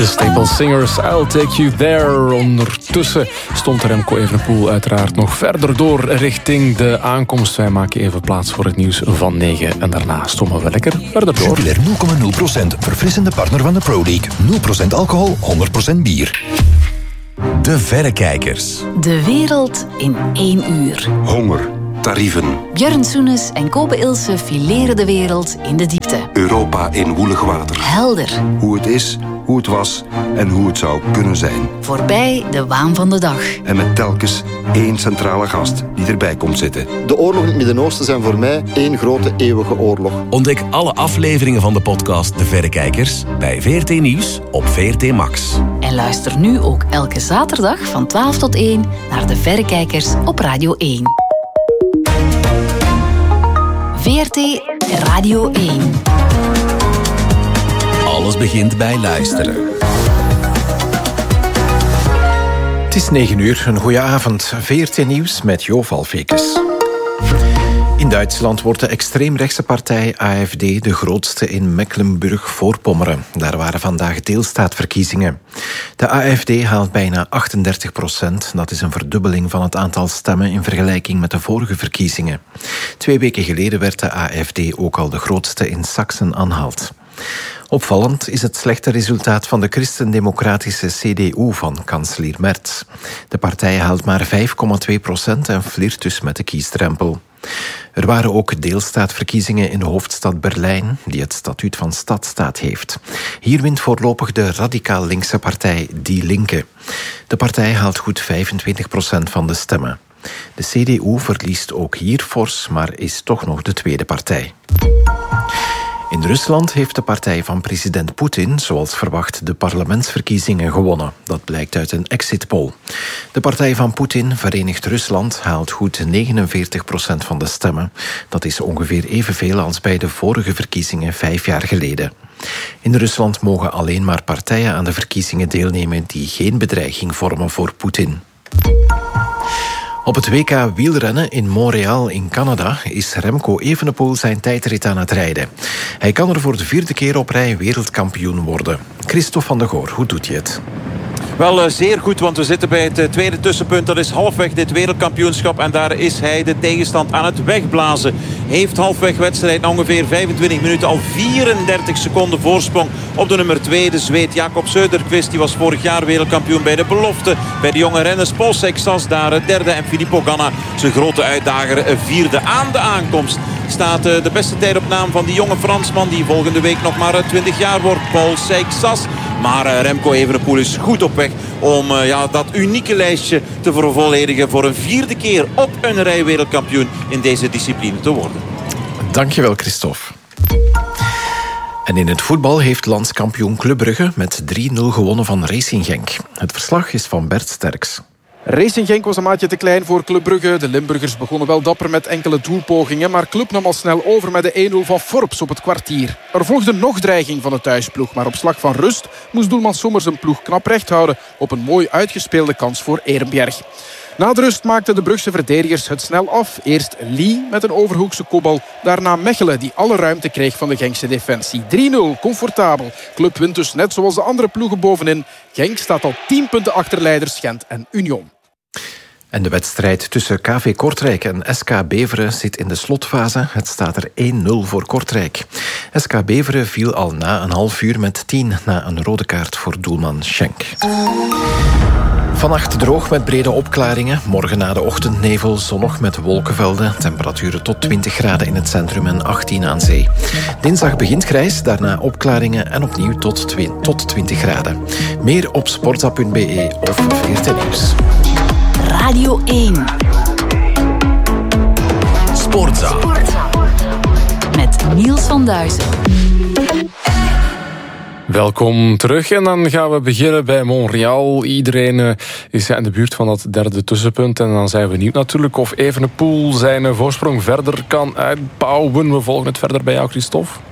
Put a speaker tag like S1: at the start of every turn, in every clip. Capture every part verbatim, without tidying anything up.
S1: De Staple Singers, I'll Take You There. Ondertussen stond Remco Evenepoel uiteraard nog verder door richting de aankomst. Wij maken even plaats voor het nieuws van negen. En daarna stommen we lekker verder door.
S2: Jupiler nul komma nul procent, verfrissende partner van de Pro League. nul procent alcohol, honderd procent bier. De Verrekijkers.
S3: De wereld in één uur.
S4: Honger, tarieven.
S3: Björn Soenes en Kobe Ilse fileren de wereld in de diepte.
S4: Europa in woelig water.
S3: Helder.
S4: Hoe het is, hoe het was en hoe het zou kunnen zijn.
S3: Voorbij de waan van de dag.
S4: En met telkens één centrale gast die erbij komt zitten.
S5: De oorlogen in het Midden-Oosten zijn voor mij één grote eeuwige oorlog.
S2: Ontdek alle afleveringen van de podcast De Verrekijkers bij V R T Nieuws op V R T Max.
S3: En luister nu ook elke zaterdag van twaalf tot één naar De Verrekijkers op Radio één. V R T Radio één.
S2: Alles begint bij luisteren.
S6: Het is negen uur, een goeie avond. V R T Nieuws met Jo Valfekes. In Duitsland wordt de extreemrechtse partij A F D de grootste in Mecklenburg-Voorpommeren. Daar waren vandaag deelstaatverkiezingen. De A F D haalt bijna achtendertig procent. Dat is een verdubbeling van het aantal stemmen in vergelijking met de vorige verkiezingen. Twee weken geleden werd de A F D ook al de grootste in Sachsen-Anhalt. Opvallend is het slechte resultaat van de christendemocratische C D U van kanselier Merz. De partij haalt maar vijf komma twee procent en flirt dus met de kiesdrempel. Er waren ook deelstaatverkiezingen in de hoofdstad Berlijn, die het statuut van stadstaat heeft. Hier wint voorlopig de radicaal linkse partij Die Linke. De partij haalt goed vijfentwintig procent van de stemmen. De C D U verliest ook hier fors, maar is toch nog de tweede partij. In Rusland heeft de partij van president Poetin, zoals verwacht, de parlementsverkiezingen gewonnen. Dat blijkt uit een exit poll. De partij van Poetin, Verenigd Rusland, haalt goed negenenveertig procent van de stemmen. Dat is ongeveer evenveel als bij de vorige verkiezingen vijf jaar geleden. In Rusland mogen alleen maar partijen aan de verkiezingen deelnemen die geen bedreiging vormen voor Poetin. Op het W K wielrennen in Montreal in Canada is Remco Evenepoel zijn tijdrit aan het rijden. Hij kan er voor de vierde keer op rij wereldkampioen worden. Christophe van der Goor, hoe doet hij het?
S7: Wel, zeer goed, want we zitten bij het tweede tussenpunt. Dat is halfweg dit wereldkampioenschap. En daar is hij de tegenstand aan het wegblazen. Heeft halfweg wedstrijd na ongeveer vijfentwintig minuten al vierendertig seconden voorsprong op de nummer twee. De Zweed Jakob Söderqvist. Die was vorig jaar wereldkampioen bij de belofte. Bij de jonge renners Paul Sexas daar derde. En Filippo Ganna, zijn grote uitdager, vierde. Aan de aankomst staat de beste tijd op naam van die jonge Fransman die volgende week nog maar twintig jaar wordt. Paul Sexas. Maar Remco Evenepoel is goed op weg om uh, ja, dat unieke lijstje te vervolledigen voor een vierde keer op een rij wereldkampioen in deze discipline te worden.
S6: Dankjewel, Christophe. En in het voetbal heeft landskampioen Club Brugge met drie nul gewonnen van Racing Genk. Het verslag is van Bert Sterks.
S8: Racing Genk was een maatje te klein voor Club Brugge. De Limburgers begonnen wel dapper met enkele doelpogingen, maar Club nam al snel over met de één nul van Forbes op het kwartier. Er volgde nog dreiging van de thuisploeg, maar op slag van rust moest doelman Sommers zijn ploeg knap recht houden op een mooi uitgespeelde kans voor Ehrenberg. Na de rust maakten de Brugse verdedigers het snel af. Eerst Lee met een overhoekse kopbal. Daarna Mechelen, die alle ruimte kreeg van de Genkse defensie. drie nul, comfortabel. Club wint dus net zoals de andere ploegen bovenin. Genk staat al tien punten achter leiders Gent en Union.
S6: En de wedstrijd tussen K V Kortrijk en S K Beveren zit in de slotfase. Het staat er één nul voor Kortrijk. S K Beveren viel al na een half uur met tien na een rode kaart voor doelman Schenk. Vannacht droog met brede opklaringen. Morgen na de ochtendnevel zonnig met wolkenvelden. Temperaturen tot twintig graden in het centrum en achttien aan zee. Dinsdag begint grijs, daarna opklaringen en opnieuw tot, tot twintig graden. Meer op sportza punt b e of V R T Nieuws.
S3: Radio één.
S2: Sportza.
S3: Sportza. Met Niels van Duizen.
S1: Welkom terug en dan gaan we beginnen bij Montreal. Iedereen uh, is in de buurt van dat derde tussenpunt. En dan zijn we benieuwd natuurlijk of Evenepoel zijn voorsprong verder kan uitbouwen. We volgen het verder bij jou, Christophe.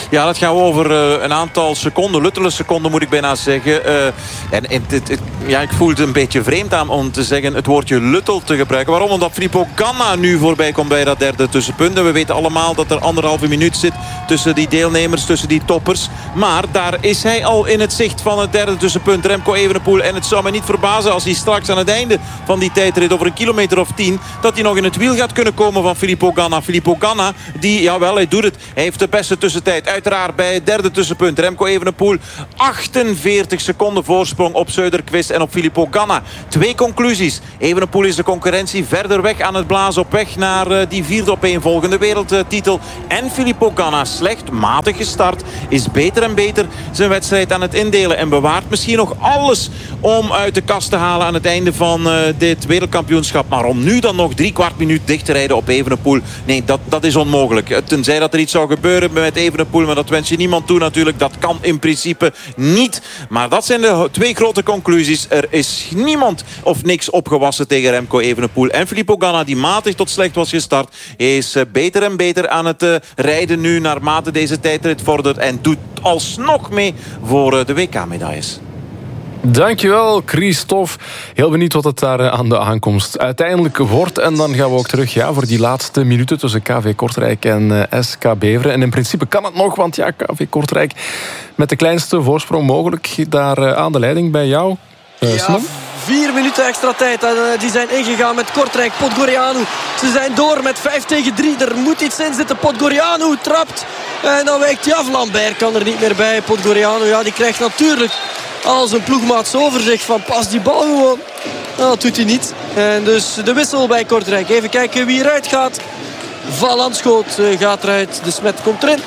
S7: Ja, dat gaat over uh, een aantal seconden, luttele seconden moet ik bijna zeggen. Uh, en en het, het, ja, ik voel het een beetje vreemd aan om te zeggen het woordje luttel te gebruiken. Waarom? Omdat Filippo Ganna nu voorbij komt bij dat derde tussenpunt. En we weten allemaal dat er anderhalve minuut zit tussen die deelnemers, tussen die toppers. Maar daar is hij al in het zicht van het derde tussenpunt. Remco Evenepoel. En het zou me niet verbazen als hij straks aan het einde van die tijdrit over een kilometer of tien, dat hij nog in het wiel gaat kunnen komen van Filippo Ganna. Filippo Ganna, die, jawel, hij doet het. Hij heeft de beste tussentijd. Uiteraard bij het derde tussenpunt. Remco Evenepoel, achtenveertig seconden voorsprong op Söderqvist en op Filippo Ganna. Twee conclusies. Evenepoel is de concurrentie verder weg aan het blazen op weg naar uh, die vierde opeenvolgende wereldtitel. En Filippo Ganna, slecht, matig gestart, is beter en beter zijn wedstrijd aan het indelen. En bewaart misschien nog alles om uit de kast te halen aan het einde van uh, dit wereldkampioenschap. Maar om nu dan nog drie kwart minuut dicht te rijden op Evenepoel, nee, dat, dat is onmogelijk. Tenzij dat er iets zou gebeuren met Evenepoel, maar dat wens je niemand toe natuurlijk. Dat kan in principe niet. Maar dat zijn de twee grote conclusies. Er is niemand of niks opgewassen tegen Remco Evenepoel. En Filippo Ganna, die matig tot slecht was gestart, is uh, beter en beter aan het uh, rijden nu naarmate deze tijdrit vordert. En doet alsnog mee voor uh, de W K-medailles.
S1: Dankjewel, Christophe. Heel benieuwd wat het daar aan de aankomst uiteindelijk wordt. En dan gaan we ook terug ja, voor die laatste minuten tussen K V Kortrijk en uh, S K Beveren. En in principe kan het nog, want ja, K V Kortrijk met de kleinste voorsprong mogelijk daar uh, aan de leiding bij jou. Uh,
S9: ja, vier minuten extra tijd. En, uh, die zijn ingegaan met Kortrijk. Podgorianu. Ze zijn door met vijf tegen drie. Er moet iets in zitten. Podgorianu trapt. En dan wijkt hij af. Lambert kan er niet meer bij. Podgorianu, ja, die krijgt natuurlijk als een ploegmaats over zich van pas die bal gewoon. Nou, dat doet hij niet. En dus de wissel bij Kortrijk. Even kijken wie eruit gaat. Van Landschoot uh, gaat eruit. De Smet komt erin.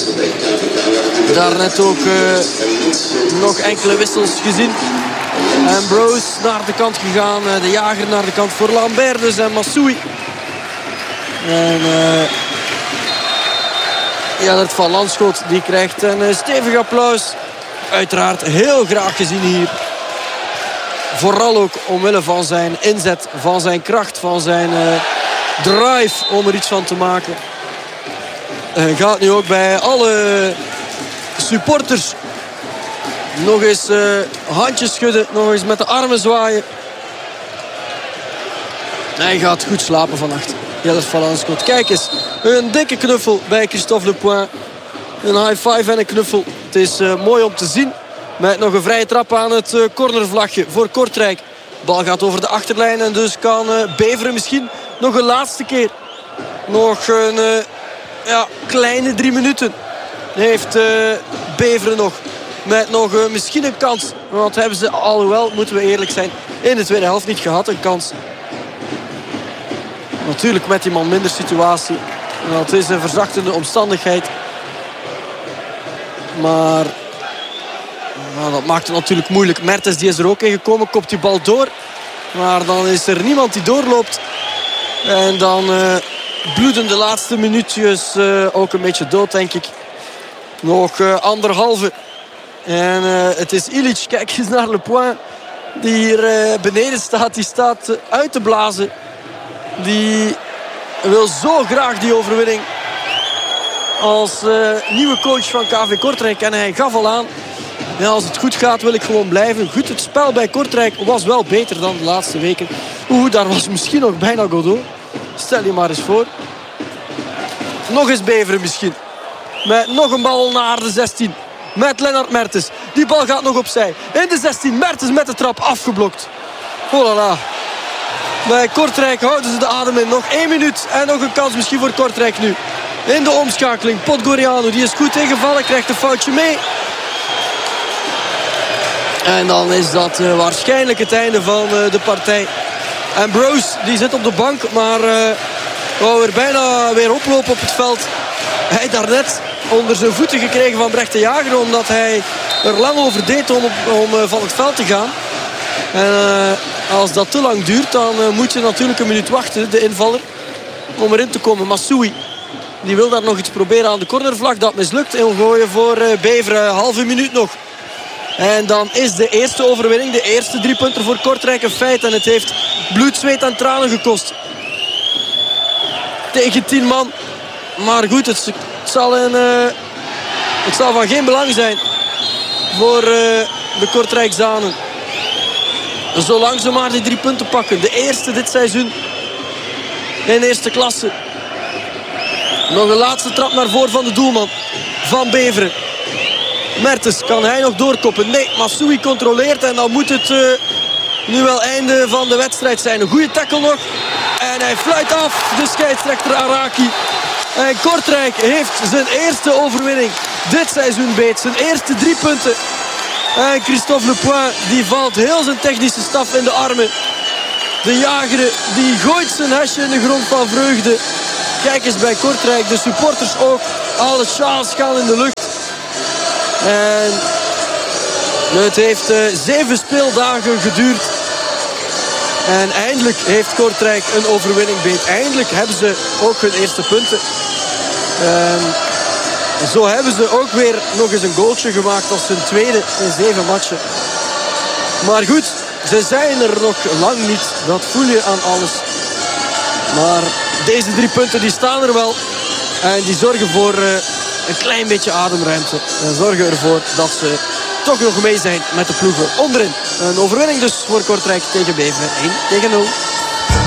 S9: Daarnet ook uh, nog enkele wissels gezien. Ambrose naar de kant gegaan. Uh, de Jager naar de kant voor Lambert. Dus en Massoui. En uh, ja, dat Van Landschoot die krijgt een uh, stevig applaus. Uiteraard heel graag gezien hier. Vooral ook omwille van zijn inzet, van zijn kracht, van zijn uh, drive om er iets van te maken. Hij gaat nu ook bij alle supporters nog eens uh, handjes schudden, nog eens met de armen zwaaien. Hij gaat goed slapen vannacht. Jelle Van Landschoot. Kijk eens, een dikke knuffel bij Christophe Lepoin. Een high five en een knuffel. Het is uh, mooi om te zien. Met nog een vrije trap aan het uh, cornervlagje voor Kortrijk. De bal gaat over de achterlijn. En dus kan uh, Beveren misschien nog een laatste keer. Nog een uh, ja, kleine drie minuten. Heeft uh, Beveren nog. Met nog uh, misschien een kans. Want hebben ze, alhoewel, moeten we eerlijk zijn, in de tweede helft niet gehad. Een kans. Natuurlijk met die man minder situatie. Het is een verzachtende omstandigheid. Maar nou, dat maakt het natuurlijk moeilijk. Mertens die is er ook in gekomen. Kopt die bal door. Maar dan is er niemand die doorloopt. En dan uh, bloeden de laatste minuutjes uh, ook een beetje dood, denk ik. Nog uh, anderhalve. En uh, het is Ilic. Kijk eens naar Lepoin. Die hier uh, beneden staat. Die staat uh, uit te blazen. Die wil zo graag die overwinning. Als uh, nieuwe coach van K V Kortrijk. En hij gaf al aan. Ja, als het goed gaat wil ik gewoon blijven. Goed, het spel bij Kortrijk was wel beter dan de laatste weken. Oeh, daar was misschien nog bijna Godot. Stel je maar eens voor. Nog eens Beveren misschien. Met nog een bal naar de zestien. Met Lennart Mertens. Die bal gaat nog opzij. In de zestien. Mertens met de trap afgeblokt. Oh la la. Bij Kortrijk houden ze de adem in. Nog één minuut. En nog een kans misschien voor Kortrijk nu. In de omschakeling. Podgorianu. Die is goed ingevallen. Krijgt een foutje mee. En dan is dat uh, waarschijnlijk het einde van uh, de partij. Ambrose die zit op de bank. Maar uh, wou er bijna weer oplopen op het veld. Hij daarnet onder zijn voeten gekregen van Brecht de Jager. Omdat hij er lang over deed om, om uh, van het veld te gaan. En uh, als dat te lang duurt, dan uh, moet je natuurlijk een minuut wachten, de invaller, om erin te komen. Massoui, die wil daar nog iets proberen aan de cornervlag. Dat mislukt. Ingooien voor uh, Beveren. Halve minuut nog. En dan is de eerste overwinning, de eerste drie punten voor Kortrijk een feit. En het heeft bloed, zweet en tranen gekost. Tegen tien man. Maar goed, het zal een uh, Het zal van geen belang zijn voor uh, de Kortrijkzanen. Zolang ze maar die drie punten pakken. De eerste dit seizoen in eerste klasse. Nog een laatste trap naar voren van de doelman Van Beveren. Mertens, kan hij nog doorkoppen? Nee, Massoui controleert en dan moet het uh, nu wel einde van de wedstrijd zijn. Een goede tackle nog. En hij fluit af, de scheidsrechter Araki. En Kortrijk heeft zijn eerste overwinning dit seizoen beet. Zijn eerste drie punten. En Christophe Lepoint die valt heel zijn technische staf in de armen. De jager die gooit zijn hesje in de grond van vreugde. Kijk eens bij Kortrijk, de supporters ook. Alle sjaals gaan in de lucht. En het heeft uh, zeven speeldagen geduurd. En eindelijk heeft Kortrijk een overwinning beet. Eindelijk hebben ze ook hun eerste punten. En zo hebben ze ook weer nog eens een goaltje gemaakt als hun tweede in zeven matchen. Maar goed, ze zijn er nog lang niet. Dat voel je aan alles. Maar deze drie punten die staan er wel. En die zorgen voor uh, een klein beetje ademruimte. En zorgen ervoor dat ze toch nog mee zijn met de ploegen onderin. Een overwinning dus voor Kortrijk tegen Beveren. één tegen nul.